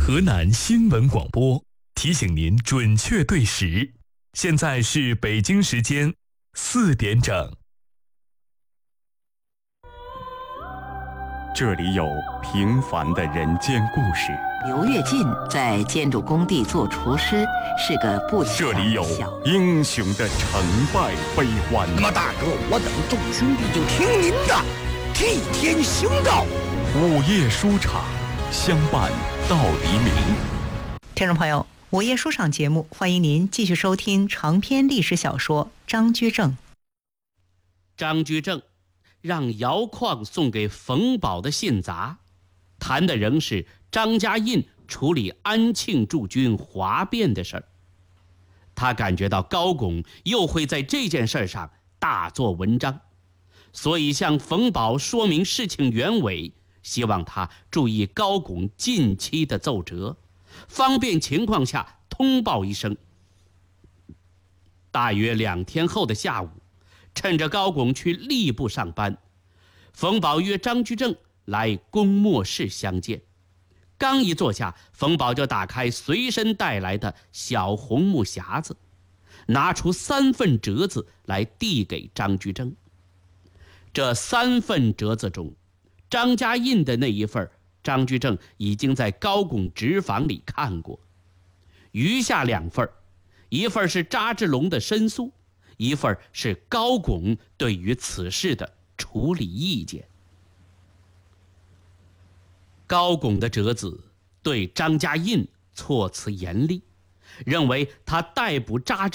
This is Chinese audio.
河南新闻广播提醒您准确对时，现在是北京时间4点整。 这里有平凡的人间故事。 刘跃进在建筑工地做厨师，是个不这里有英雄的成败悲欢。 那么大哥，我等众兄弟就听您的，替天行道。 午夜书场，相伴到黎明。 听众朋友，午夜书场节目，欢迎您继续收听长篇历史小说《张居正》。 张居正让姚况送给冯保的信札，谈的仍是张家印处理安庆驻军哗变的事儿。他感觉到高拱又会在这件事上大做文章，所以向冯保说明事情原委，希望他注意高拱近期的奏折，方便情况下通报一声。大约2天后的下午，趁着高拱去吏部上班，冯保约张居正来公墨室相见。刚一坐下，冯保就打开随身带来的小红木匣子，拿出3份折子来递给张居正。这3份折子中，张家印的那一份张居正已经在高拱纸坊里看过，余下2份，一份是查志龙的申诉，一份是高拱对于此事的处理意见。高拱的折子对张家印措辞严厉，认为他逮捕查